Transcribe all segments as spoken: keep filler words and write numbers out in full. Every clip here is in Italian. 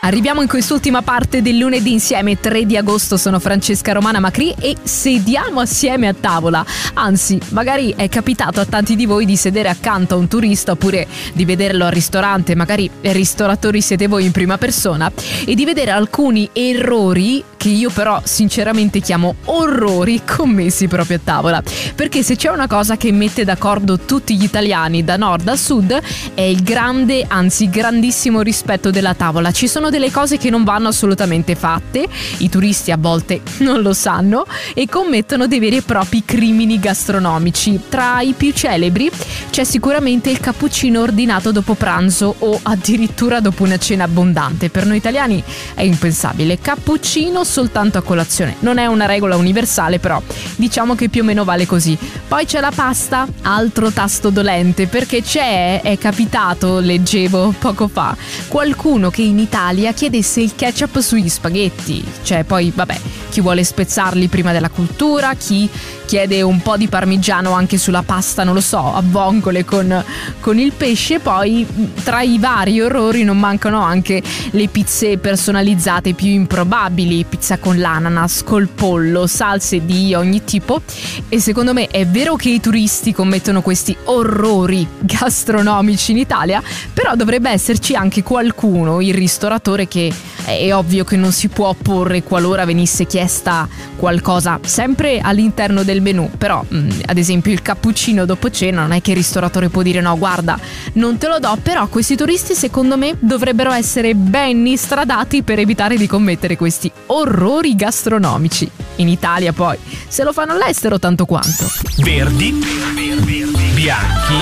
Arriviamo in quest'ultima parte del lunedì insieme, tre di agosto. Sono Francesca Romana Macri e sediamo assieme a tavola. Anzi, magari è capitato a tanti di voi di sedere accanto a un turista oppure di vederlo al ristorante, magari ristoratori siete voi in prima persona, e di vedere alcuni errori che io però sinceramente chiamo orrori commessi proprio a tavola. Perché se c'è una cosa che mette d'accordo tutti gli italiani da nord a sud è il grande, anzi grandissimo rispetto della tavola. Ci sono delle cose che non vanno assolutamente fatte, i turisti a volte non lo sanno e commettono dei veri e propri crimini gastronomici. Tra i più celebri c'è sicuramente il cappuccino ordinato dopo pranzo o addirittura dopo una cena abbondante. Per noi italiani è impensabile, cappuccino soltanto a colazione. Non è una regola universale, però diciamo che più o meno vale così. Poi c'è la pasta, altro tasto dolente, perché c'è, è capitato, leggevo poco fa, qualcuno che in Italia chiedesse il ketchup sugli spaghetti. Cioè, poi vabbè, chi vuole spezzarli prima della cottura, chi chiede un po' di parmigiano anche sulla pasta, non lo so, a vongole con, con il pesce. Poi tra i vari orrori non mancano anche le pizze personalizzate più improbabili, pizza con l'ananas, col pollo, salse di ogni tipo. E secondo me è vero che i turisti commettono questi orrori gastronomici in Italia, però dovrebbe esserci anche qualcuno, il ristoratore, che è ovvio che non si può opporre qualora venisse chiesta qualcosa sempre all'interno del menù. Però mh, ad esempio il cappuccino dopo cena non è che il ristoratore può dire no, guarda, non te lo do. Però questi turisti secondo me dovrebbero essere ben istradati per evitare di commettere questi orrori gastronomici. In Italia poi se lo fanno all'estero tanto quanto. Verdi, bianchi,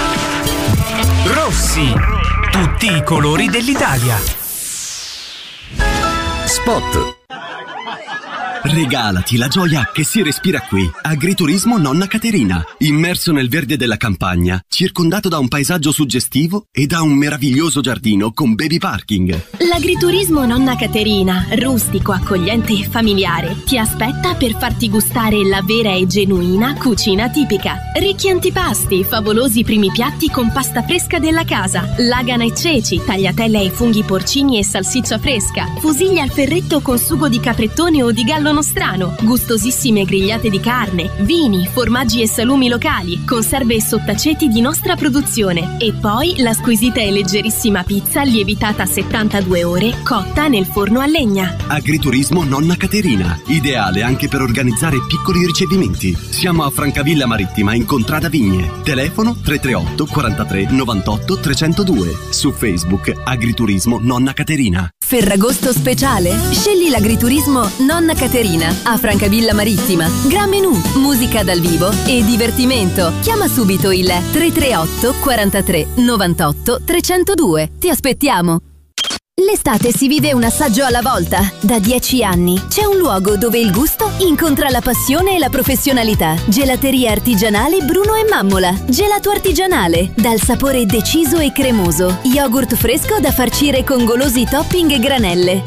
rossi, tutti i colori dell'Italia. Spot. Regalati la gioia che si respira qui. Agriturismo Nonna Caterina, immerso nel verde della campagna, circondato da un paesaggio suggestivo e da un meraviglioso giardino con baby parking. L'agriturismo Nonna Caterina, rustico, accogliente e familiare, ti aspetta per farti gustare la vera e genuina cucina tipica. Ricchi antipasti, favolosi primi piatti con pasta fresca della casa, lagana e ceci, tagliatelle ai funghi porcini e salsiccia fresca, fusiglie al ferretto con sugo di caprettone o di gallo nostrano, gustosissime grigliate di carne, vini, formaggi e salumi locali, conserve e sottaceti di nostra produzione. E poi la squisita e leggerissima pizza lievitata a settantadue ore, cotta nel forno a legna. Agriturismo Nonna Caterina, ideale anche per organizzare piccoli ricevimenti. Siamo a Francavilla Marittima in Contrada Vigne. Telefono tre tre otto quarantatré novantotto trecentodue. Su Facebook Agriturismo Nonna Caterina. Ferragosto speciale? Scegli l'agriturismo Nonna Caterina a Francavilla Marittima. Gran menù, musica dal vivo e divertimento. Chiama subito il tre tre otto quarantatré novantotto trecentodue. Ti aspettiamo! L'estate si vive un assaggio alla volta. Da dieci anni c'è un luogo dove il gusto incontra la passione e la professionalità. Gelateria artigianale Bruno e Mammola. Gelato artigianale, dal sapore deciso e cremoso. Yogurt fresco da farcire con golosi topping e granelle.